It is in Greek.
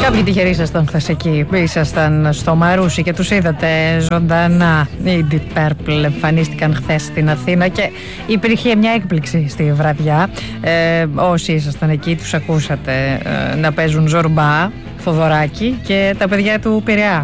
Κάποιοι τυχεροί ήσασταν χθες εκεί. Ήσασταν στο Μαρούσι και τους είδατε ζωντανά. Οι Deep Purple εμφανίστηκαν χθες στην Αθήνα και υπήρχε μια έκπληξη στη βραδιά. Όσοι ήσασταν εκεί, τους ακούσατε να παίζουν Ζορμπά, Θοδωράκη και τα παιδιά του Πειραιά.